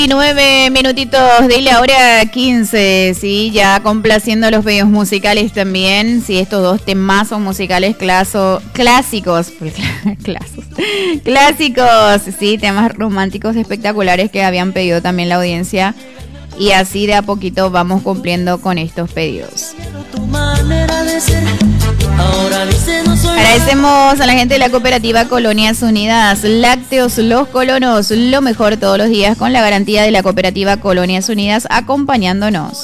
9 minutitos de la hora 15, sí, ya complaciendo los videos musicales también, sí, estos dos temas son musicales clásicos, sí, temas románticos espectaculares que habían pedido también la audiencia y así de a poquito vamos cumpliendo con estos pedidos. Agradecemos a la gente de la cooperativa Colonias Unidas, Lácteos Los Colonos, lo mejor todos los días con la garantía de la cooperativa Colonias Unidas acompañándonos.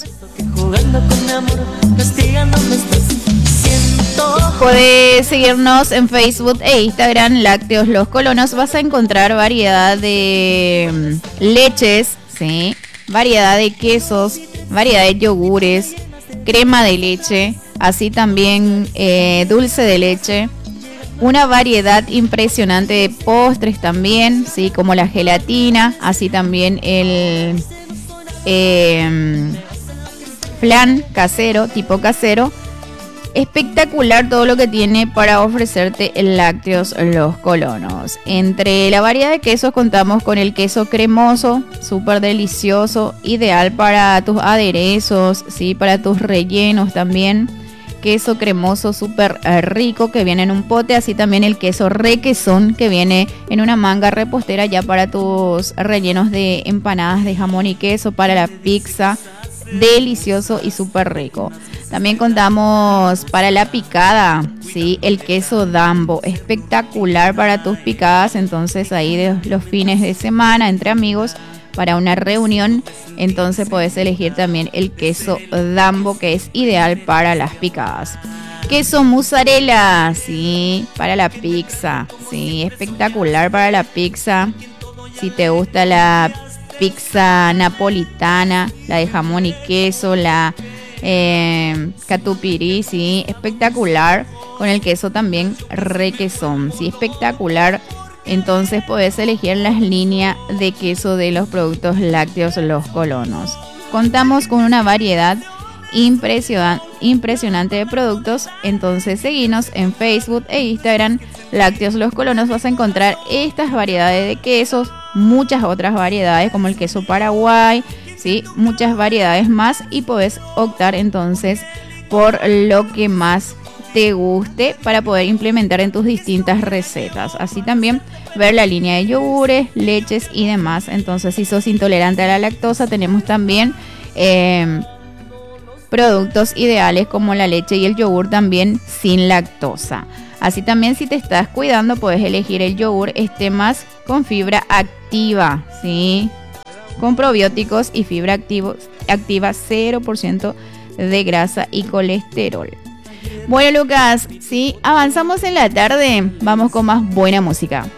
Podés seguirnos en Facebook e Instagram, Lácteos Los Colonos, vas a encontrar variedad de leches, ¿sí? Variedad de quesos, variedad de yogures, crema de leche, así también dulce de leche, una variedad impresionante de postres también, ¿sí? Como la gelatina, así también el flan casero, tipo casero. Espectacular todo lo que tiene para ofrecerte el Lácteos Los Colonos. Entre la variedad de quesos contamos con el queso cremoso, súper delicioso, ideal para tus aderezos, ¿sí? Para tus rellenos también. Queso cremoso súper rico que viene en un pote, así también el queso requesón que viene en una manga repostera ya para tus rellenos de empanadas de jamón y queso, para la pizza, delicioso y súper rico. También contamos para la picada, ¿sí? El queso Dambo, espectacular para tus picadas, entonces ahí de los fines de semana entre amigos para una reunión, entonces puedes elegir también el queso Dambo que es ideal para las picadas. Queso mozzarella, sí, para la pizza, sí, espectacular para la pizza. Si te gusta la pizza napolitana, la de jamón y queso, la catupiry, sí, espectacular, con el queso también requesón, sí, espectacular. Entonces podés elegir las líneas de queso de los productos lácteos Los Colonos. Contamos con una variedad impresionante de productos, entonces seguinos en Facebook e Instagram, Lácteos Los Colonos, vas a encontrar estas variedades de quesos, muchas otras variedades como el queso Paraguay, ¿sí? Muchas variedades más y podés optar entonces por lo que más te guste para poder implementar en tus distintas recetas. Así también ver la línea de yogures, leches y demás. Entonces si sos intolerante a la lactosa tenemos también productos ideales como la leche y el yogur también sin lactosa. Así también si te estás cuidando puedes elegir el yogur más con fibra activa, ¿sí? Con probióticos y fibra activa 0% de grasa y colesterol. Bueno, Lucas, sí, avanzamos en la tarde, vamos con más buena música.